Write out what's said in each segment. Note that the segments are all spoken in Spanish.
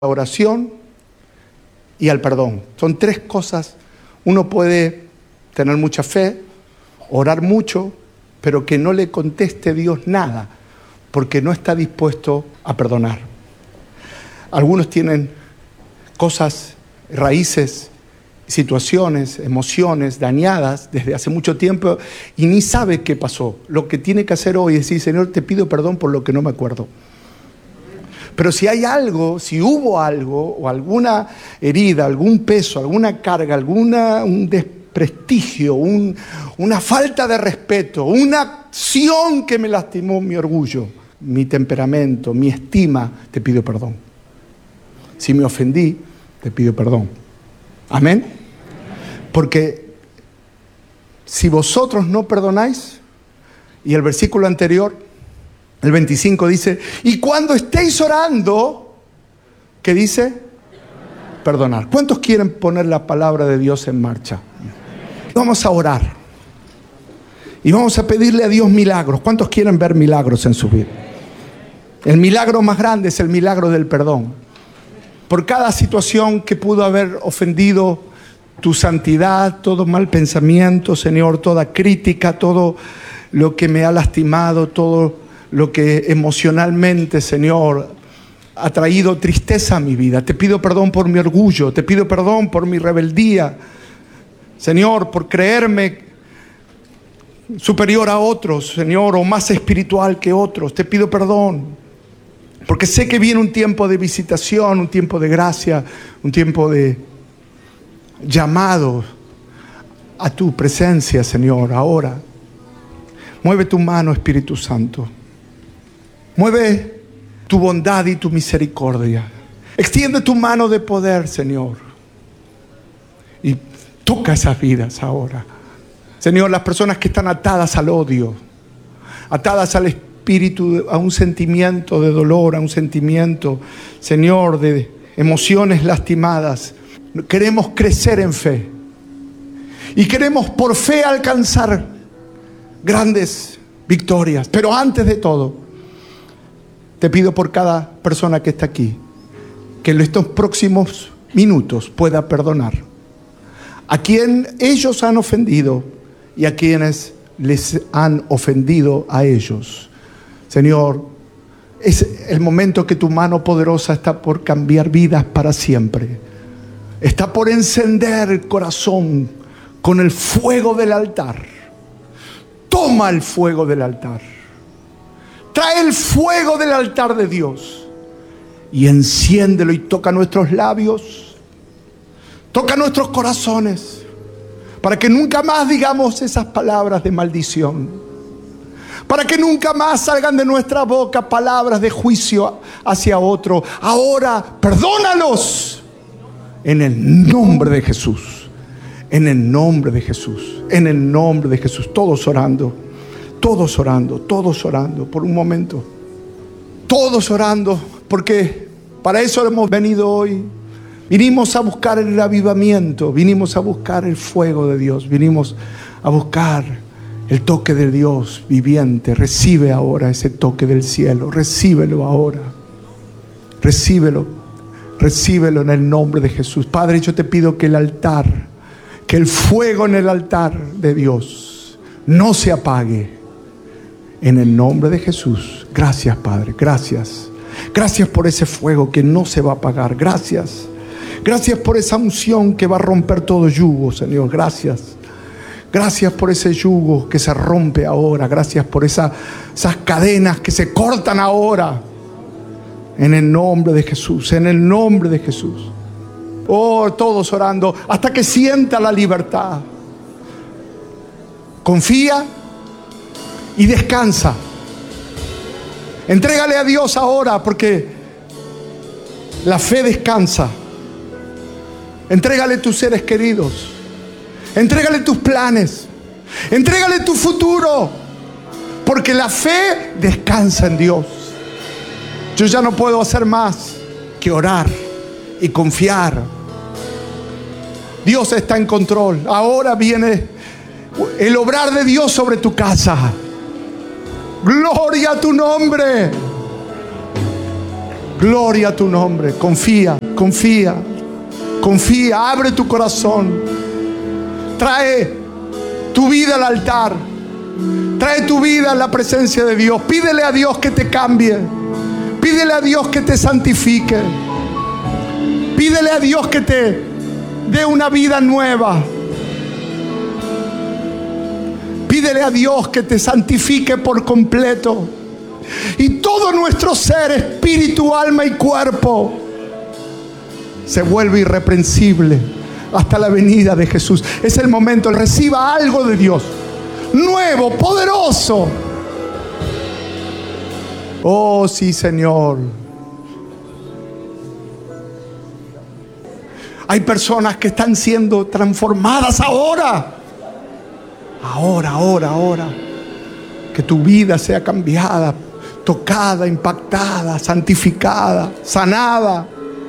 la oración y al perdón. Son tres cosas. Uno puede tener mucha fe, orar mucho, pero que no le conteste Dios nada, porque no está dispuesto a perdonar. Algunos tienen cosas, raíces, situaciones, emociones dañadas desde hace mucho tiempo y ni sabe qué pasó. Lo que tiene que hacer hoy es decir: Señor, te pido perdón por lo que no me acuerdo. Pero si hay algo, si hubo algo, o alguna herida, algún peso, alguna carga, un desprestigio, una falta de respeto, una acción que me lastimó mi orgullo, mi temperamento, mi estima, te pido perdón. Si me ofendí, te pido perdón. Amén. Porque si vosotros no perdonáis, y el versículo anterior, el 25 dice, y cuando estéis orando, ¿qué dice? Perdonar. ¿Cuántos quieren poner la palabra de Dios en marcha? Vamos a orar. Y vamos a pedirle a Dios milagros. ¿Cuántos quieren ver milagros en su vida? El milagro más grande es el milagro del perdón. Por cada situación que pudo haber ofendido tu santidad, todo mal pensamiento, Señor, toda crítica, todo lo que me ha lastimado, todo lo que emocionalmente, Señor, ha traído tristeza a mi vida. Te pido perdón por mi orgullo, te pido perdón por mi rebeldía, Señor, por creerme superior a otros, Señor, o más espiritual que otros. Te pido perdón, porque sé que viene un tiempo de visitación, un tiempo de gracia, un tiempo de llamado a tu presencia, Señor, ahora. Mueve tu mano, Espíritu Santo. Mueve tu bondad y tu misericordia. Extiende tu mano de poder, Señor. Y toca esas vidas ahora. Señor, las personas que están atadas al odio, atadas al espíritu, a un sentimiento de dolor, a un sentimiento, Señor, de emociones lastimadas. Queremos crecer en fe. Y queremos por fe alcanzar grandes victorias. Pero antes de todo, te pido por cada persona que está aquí, que en estos próximos minutos pueda perdonar a quien ellos han ofendido y a quienes les han ofendido a ellos. Señor, es el momento que tu mano poderosa está por cambiar vidas para siempre. Está por encender el corazón con el fuego del altar. Toma el fuego del altar. Trae el fuego del altar de Dios y enciéndelo y toca nuestros labios, toca nuestros corazones, para que nunca más digamos esas palabras de maldición, para que nunca más salgan de nuestra boca palabras de juicio hacia otro. Ahora, perdónalos en el nombre de Jesús, en el nombre de Jesús, en el nombre de Jesús. Todos orando por un momento. Todos orando, porque para eso hemos venido hoy. Vinimos a buscar el avivamiento, vinimos a buscar el fuego de Dios, vinimos a buscar el toque de Dios viviente. Recibe ahora ese toque del cielo, recíbelo ahora. Recíbelo en el nombre de Jesús. Padre, yo te pido que el altar, que el fuego en el altar de Dios no se apague. En el nombre de Jesús. Gracias, Padre, gracias. Gracias por ese fuego que no se va a apagar. Gracias. Gracias por esa unción que va a romper todo yugo, Señor. Gracias. Gracias por ese yugo que se rompe ahora. Gracias por esas cadenas que se cortan ahora. En el nombre de Jesús. En el nombre de Jesús. Oh, todos orando hasta que sienta la libertad. Confía y descansa. Entrégale a Dios ahora, porque la fe descansa. Entrégale tus seres queridos. Entrégale tus planes. Entrégale tu futuro, porque la fe descansa en Dios. Yo ya no puedo hacer más que orar y confiar. Dios está en control. Ahora viene el obrar de Dios sobre tu casa. Gloria a tu nombre. Gloria a tu nombre. Confía, confía, confía. Abre tu corazón. Trae tu vida al altar. Trae tu vida a la presencia de Dios. Pídele a Dios que te cambie. Pídele a Dios que te santifique. Pídele a Dios que te dé una vida nueva. Pídele a Dios que te santifique por completo. Y todo nuestro ser, espíritu, alma y cuerpo, se vuelve irreprensible hasta la venida de Jesús. Es el momento, reciba algo de Dios, nuevo, poderoso. Oh, sí, Señor. Hay personas que están siendo transformadas ahora. Ahora. Que tu vida sea cambiada, tocada, impactada, santificada, sanada.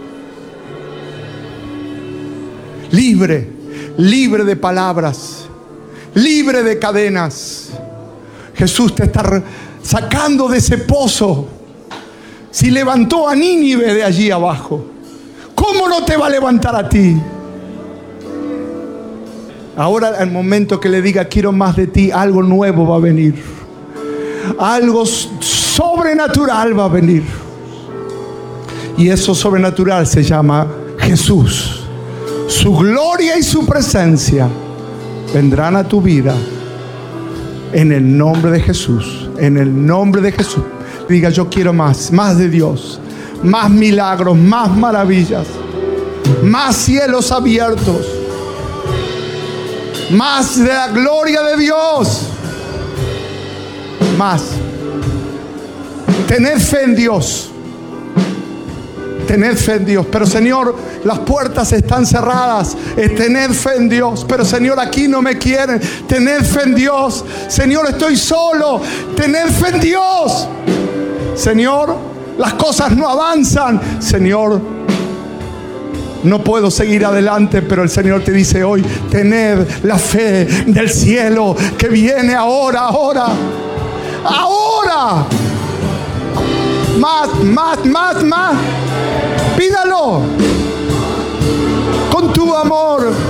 Libre de palabras, libre de cadenas. Jesús te está sacando de ese pozo. Si levantó a Nínive de allí abajo, ¿cómo no te va a levantar a ti? Ahora, al momento que le diga quiero más de ti, algo nuevo va a venir. Algo sobrenatural va a venir. Y eso sobrenatural se llama Jesús. Su gloria y su presencia vendrán a tu vida en el nombre de Jesús. En el nombre de Jesús. Diga, yo quiero más de Dios. Más milagros, más maravillas. Más cielos abiertos. Más de la gloria de Dios. Más. Tened fe en Dios. Tened fe en Dios. Pero Señor, las puertas están cerradas. Tened fe en Dios. Pero Señor, aquí no me quieren. Tened fe en Dios. Señor, estoy solo. Tened fe en Dios. Señor, las cosas no avanzan. Señor, no puedo seguir adelante, pero el Señor te dice hoy, tened la fe del cielo que viene ahora. Más. Pídalo con tu amor.